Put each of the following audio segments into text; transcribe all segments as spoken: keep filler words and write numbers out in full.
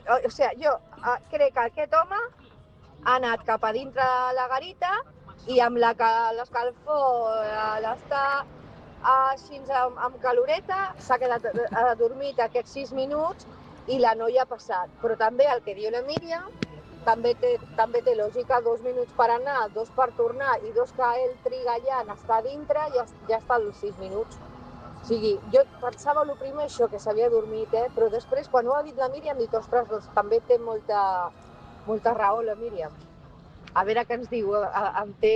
o sigui, jo crec que aquest home ha anat cap a dintre la garita i amb la, l'escalfor, l'estar així amb, amb caloreta, s'ha quedat adormit aquests sis minuts i la noia ha passat. Però també el que diu la Míriam també té, també té lògica, dos minuts per anar, dos per tornar i dos que ell triga allà en estar dintre, ja, ja està els sis minuts. O sigui, jo pensava el primer això, que s'havia dormit, eh? Però després, quan ho ha dit la Míriam, he dit, ostres, doncs també té molta, molta raó la Míriam. A veure què ens diu, em té,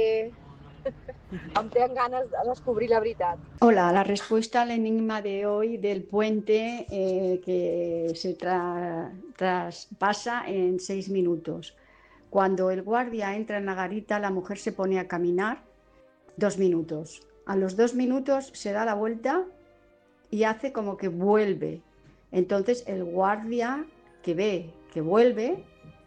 em té en ganes de descobrir la veritat. Hola, la respuesta al enigma de hoy del puente eh, que se tra traspasa en seis minutos. Cuando el guardia entra en la garita, la mujer se pone a caminar dos minutos. A los dos minutos se da la vuelta y hace como que vuelve. Entonces el guardia que ve que vuelve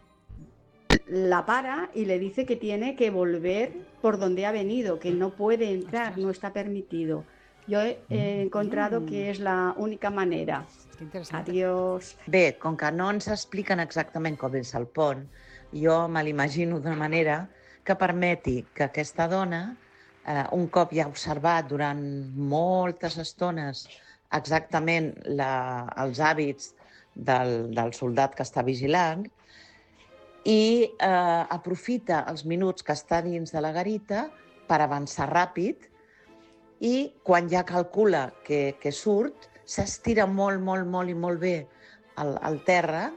la para y le dice que tiene que volver por donde ha venido, que no puede entrar, no está permitido. Yo he, he encontrado que és la única manera. Adiós. Bé, com que no ens expliquen exactament com és el pont, jo me l'imagino d'una manera que permeti que aquesta dona, eh, un cop ja ha observat durant moltes estones exactament la, els hàbits del, del soldat que està vigilant, i eh, aprofita els minuts que està dins de la garita per avançar ràpid i quan ja calcula que, que surt, s'estira molt, molt, molt i molt bé al, al terra,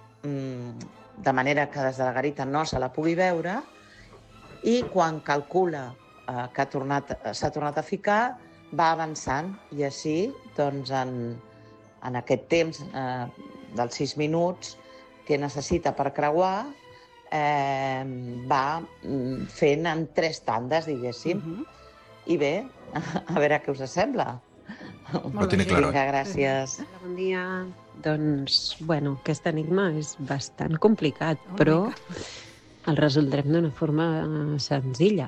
de manera que des de la garita no se la pugui veure, i quan calcula eh, que s'ha tornat, tornat a ficar, va avançant i així, doncs, en, en aquest temps eh, dels sis minuts que necessita per creuar, eh, va fent en tres tandes, diguéssim. Uh-huh. I bé, a veure què us sembla. No tiene claro. Vinga, gràcies. Bon dia. Doncs, bueno, aquest enigma és bastant complicat, però el resoldrem d'una forma senzilla.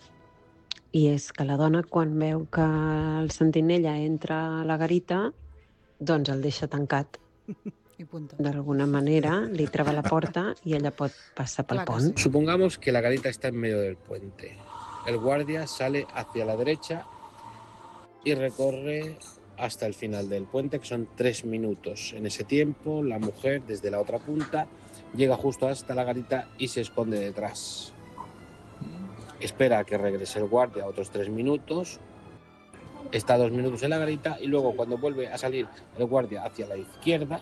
I és que la dona, quan veu que el sentinella entra a la garita, doncs el deixa tancat. D'alguna manera li traba la porta y ella pot pasar pel pont. Supongamos que la garita está en medio del puente. El guardia sale hacia la derecha y recorre hasta el final del puente, que son tres minutos. En ese tiempo, la mujer, desde la otra punta, llega justo hasta la garita y se esconde detrás. Espera a que regrese el guardia otros tres minutos, está dos minutos en la garita y luego, cuando vuelve a salir el guardia hacia la izquierda,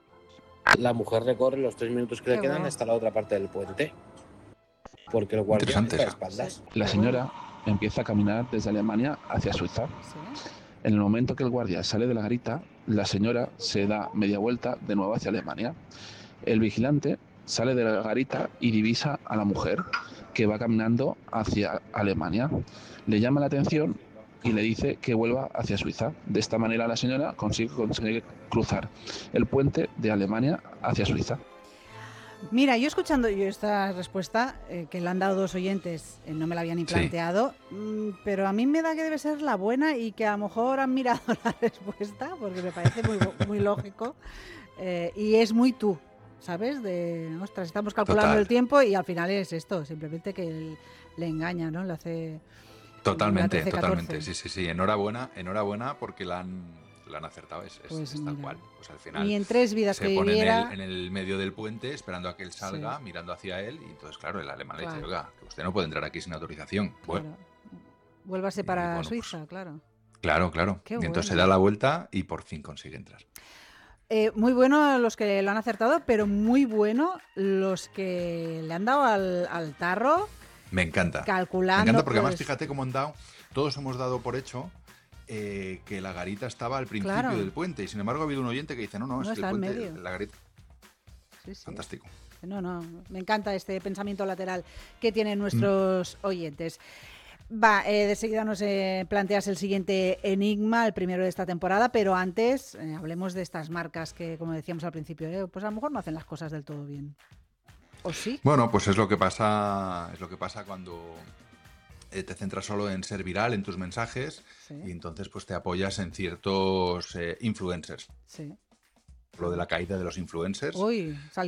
la mujer recorre los tres minutos que Qué le quedan bueno. hasta la otra parte del puente. Porque el guardia está a espaldas. La señora empieza a caminar desde Alemania hacia Suiza. ¿Sí? En el momento que el guardia sale de la garita, la señora se da media vuelta de nuevo hacia Alemania. El vigilante sale de la garita y divisa a la mujer que va caminando hacia Alemania. Le llama la atención y le dice que vuelva hacia Suiza. De esta manera la señora consigue, consigue cruzar el puente de Alemania hacia Suiza. Mira, yo escuchando yo esta respuesta eh, que le han dado dos oyentes, eh, no me la había ni planteado, sí. mmm, pero a mí me da que debe ser la buena y que a lo mejor han mirado la respuesta, porque me parece muy, muy lógico, eh, y es muy tú, ¿sabes? De, ostras, estamos calculando Total. el tiempo y al final es esto, simplemente que él, le engaña, ¿no? Le hace... Totalmente, totalmente, sí, sí, sí. Enhorabuena, enhorabuena porque la han, la han acertado, es, es, pues es tal cual. Pues al final y en tres vidas se que pone viviera... en, el, en el medio del puente esperando a que él salga, sí. mirando hacia él, y entonces, claro, el alemán claro. le dice, oiga, que usted no puede entrar aquí sin autorización. Bueno, claro. Vuélvase para y, bueno, Suiza, pues, claro. Claro, claro. Qué y entonces bueno. se da la vuelta y por fin consigue entrar. Eh, muy bueno los que lo han acertado, pero muy bueno los que le han dado al, al tarro. Me encanta. Calculando. Me encanta porque pues... además, fíjate cómo han dado, todos hemos dado por hecho eh, que la garita estaba al principio claro. del puente. Y sin embargo ha habido un oyente que dice, no, no, no es que está el puente, en medio. la garita... Sí, sí. Fantástico. No, no, me encanta este pensamiento lateral que tienen nuestros mm. oyentes. Va, eh, de seguida nos eh, planteas el siguiente enigma, el primero de esta temporada, pero antes eh, hablemos de estas marcas que, como decíamos al principio, eh, pues a lo mejor no hacen las cosas del todo bien. ¿O sí? Bueno, pues es lo que pasa, es lo que pasa cuando eh, te centras solo en ser viral en tus mensajes, sí. y entonces pues te apoyas en ciertos eh, influencers. Sí. Lo de la caída de los influencers. Uy,